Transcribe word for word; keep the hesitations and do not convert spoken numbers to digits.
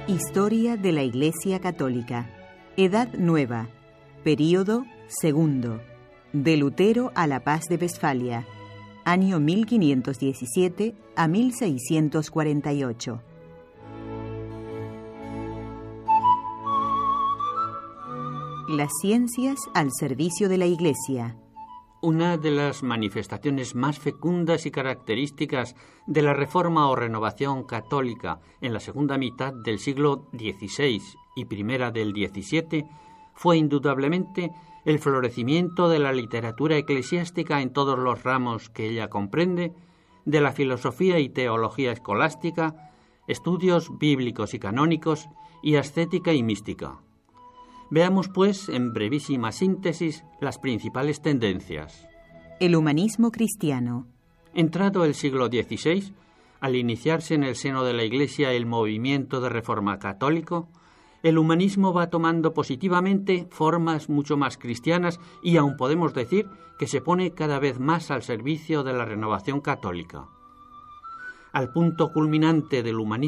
Historia de la Iglesia Católica. Edad Nueva. Período segundo. De Lutero a la Paz de Westfalia. Año mil quinientos diecisiete a mil seiscientos cuarenta y ocho. Las ciencias al servicio de la Iglesia. Una de las manifestaciones más fecundas y características de la reforma o renovación católica en la segunda mitad del siglo dieciséis y primera del diecisiete fue indudablemente el florecimiento de la literatura eclesiástica en todos los ramos que ella comprende, de la filosofía y teología escolástica, estudios bíblicos y canónicos y ascética y mística. Veamos, pues, en brevísima síntesis, las principales tendencias. El humanismo cristiano. Entrado el siglo dieciséis, al iniciarse en el seno de la Iglesia el movimiento de reforma católico, el humanismo va tomando positivamente formas mucho más cristianas y aún podemos decir que se pone cada vez más al servicio de la renovación católica. Al punto culminante del humanismo